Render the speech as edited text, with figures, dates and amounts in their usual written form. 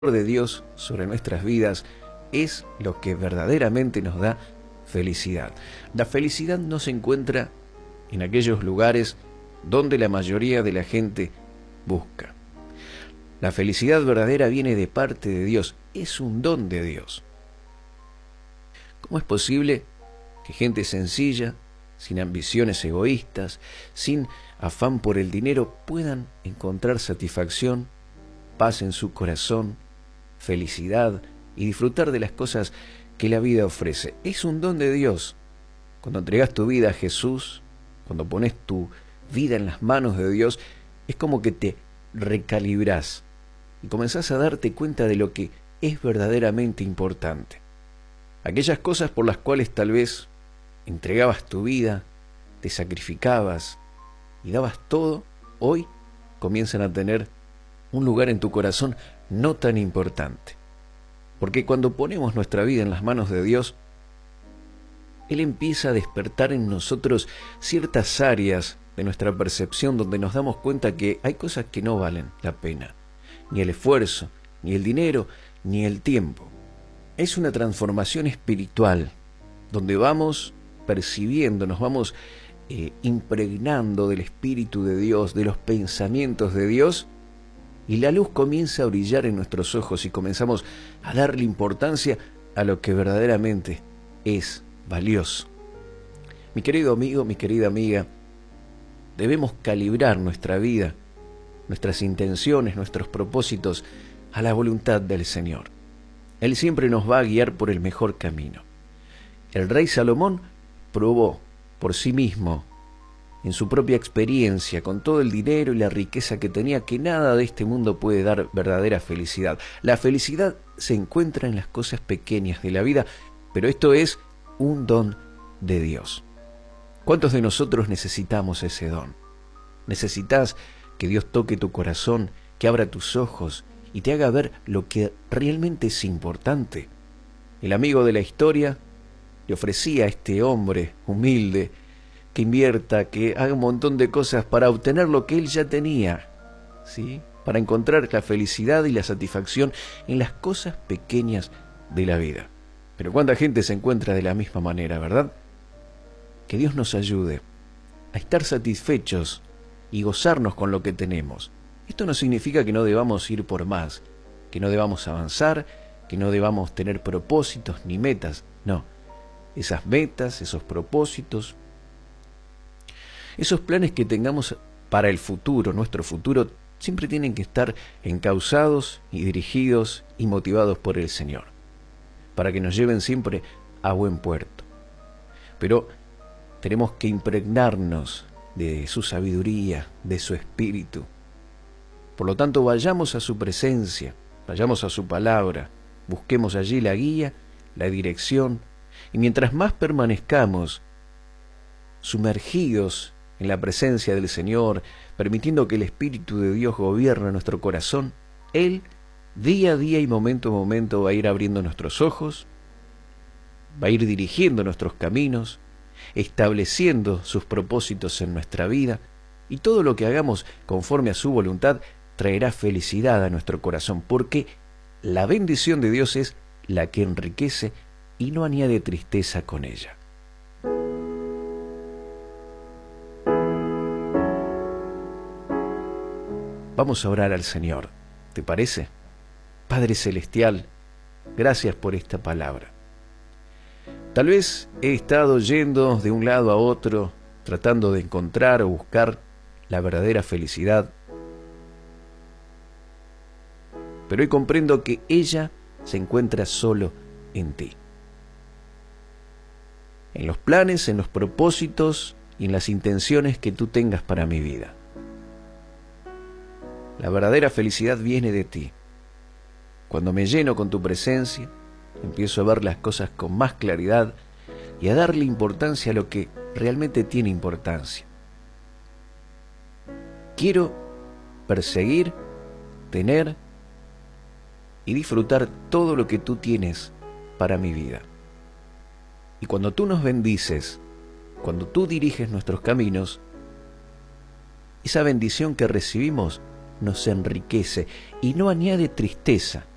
de Dios sobre nuestras vidas es lo que verdaderamente nos da felicidad. La felicidad no se encuentra en aquellos lugares donde la mayoría de la gente busca. La felicidad verdadera viene de parte de Dios, es un don de Dios. ¿Cómo es posible que gente sencilla, sin ambiciones egoístas, sin afán por el dinero, puedan encontrar satisfacción, paz en su corazón, felicidad y disfrutar de las cosas que la vida ofrece? Es un don de Dios. Cuando entregas tu vida a Jesús, cuando pones tu vida en las manos de Dios, es como que te recalibrás y comenzás a darte cuenta de lo que es verdaderamente importante. Aquellas cosas por las cuales tal vez entregabas tu vida, te sacrificabas y dabas todo, hoy comienzan a tener un lugar en tu corazón no tan importante. Porque cuando ponemos nuestra vida en las manos de Dios, Él empieza a despertar en nosotros ciertas áreas de nuestra percepción donde nos damos cuenta que hay cosas que no valen la pena, ni el esfuerzo, ni el dinero, ni el tiempo. Es una transformación espiritual donde vamos percibiendo, nos vamos impregnando del Espíritu de Dios, de los pensamientos de Dios, y la luz comienza a brillar en nuestros ojos y comenzamos a darle importancia a lo que verdaderamente es valioso. Mi querido amigo, mi querida amiga, debemos calibrar nuestra vida, nuestras intenciones, nuestros propósitos a la voluntad del Señor. Él siempre nos va a guiar por el mejor camino. El rey Salomón probó por sí mismo, en su propia experiencia, con todo el dinero y la riqueza que tenía, que nada de este mundo puede dar verdadera felicidad. La felicidad se encuentra en las cosas pequeñas de la vida, pero esto es un don de Dios. ¿Cuántos de nosotros necesitamos ese don? Necesitas que Dios toque tu corazón, que abra tus ojos y te haga ver lo que realmente es importante. El amigo de la historia le ofrecía a este hombre humilde que invierta, que haga un montón de cosas para obtener lo que él ya tenía, ¿sí? Para encontrar la felicidad y la satisfacción en las cosas pequeñas de la vida. Pero ¿cuánta gente se encuentra de la misma manera, verdad? Que Dios nos ayude a estar satisfechos y gozarnos con lo que tenemos. Esto no significa que no debamos ir por más, que no debamos avanzar, que no debamos tener propósitos ni metas. No, esas metas, esos propósitos, esos planes que tengamos para el futuro, nuestro futuro, siempre tienen que estar encauzados y dirigidos y motivados por el Señor, para que nos lleven siempre a buen puerto. Pero tenemos que impregnarnos de su sabiduría, de su espíritu. Por lo tanto, vayamos a su presencia, vayamos a su palabra, busquemos allí la guía, la dirección, y mientras más permanezcamos sumergidos en la presencia del Señor, permitiendo que el Espíritu de Dios gobierne nuestro corazón, Él día a día y momento a momento va a ir abriendo nuestros ojos, va a ir dirigiendo nuestros caminos, estableciendo sus propósitos en nuestra vida, y todo lo que hagamos conforme a su voluntad traerá felicidad a nuestro corazón, porque la bendición de Dios es la que enriquece y no añade tristeza con ella. Vamos a orar al Señor, ¿te parece? Padre Celestial, gracias por esta palabra. Tal vez he estado yendo de un lado a otro, tratando de encontrar o buscar la verdadera felicidad, pero hoy comprendo que ella se encuentra solo en ti. En los planes, en los propósitos y en las intenciones que tú tengas para mi vida. La verdadera felicidad viene de ti. Cuando me lleno con tu presencia, empiezo a ver las cosas con más claridad y a darle importancia a lo que realmente tiene importancia. Quiero perseguir, tener y disfrutar todo lo que tú tienes para mi vida. Y cuando tú nos bendices, cuando tú diriges nuestros caminos, esa bendición que recibimos nos enriquece y no añade tristeza